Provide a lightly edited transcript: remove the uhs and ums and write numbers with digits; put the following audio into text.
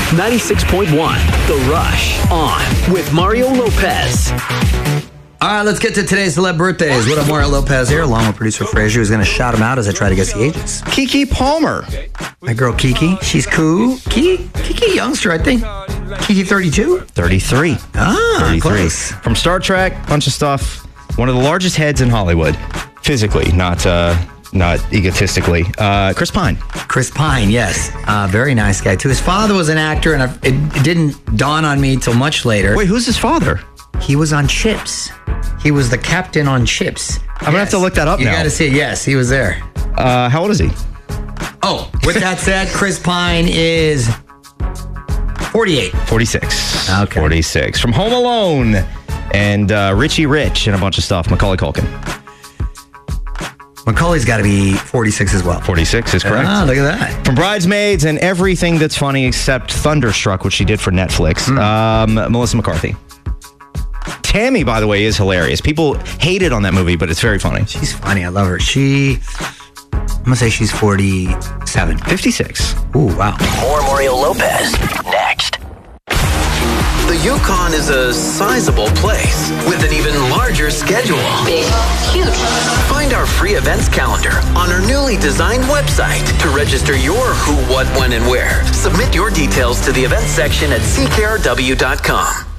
96.1 The Rush on with Mario Lopez. All right, let's get to today's celeb birthdays. What up, Mario Lopez here, along with producer Frazier, who's going to shout them out as I try to guess the ages. Kiki Palmer. My girl Kiki, she's cool. Kiki youngster, I think. Kiki 32? 33. 33. Close. From Star Trek, bunch of stuff. One of the largest heads in Hollywood. Physically, not egotistically. Chris Pine. Chris Pine, yes. Very nice guy, too. His father was an actor, and it didn't dawn on me till much later. Wait, who's his father? He was on Chips. He was the captain on Chips. I'm going to have to look that up now. You got to see it. Yes, he was there. How old is he? Oh, with that said, Chris Pine is 48. 46. Okay. 46. From Home Alone and Richie Rich and a bunch of stuff. Macaulay Culkin. Macaulay's got to be 46 as well. 46 is correct. Ah, look at that. From Bridesmaids and everything that's funny except Thunderstruck, which she did for Netflix. Melissa McCarthy. Tammy, by the way, is hilarious. People hate it on that movie, but it's very funny. She's funny. I love her. I'm going to say she's 47. 56. Ooh, wow. More Mario Lopez next. The Yukon is a sizable place with an even larger schedule. Big, huge. Find our free events calendar on our newly designed website to register your who, what, when, and where. Submit your details to the events section at ckrw.com.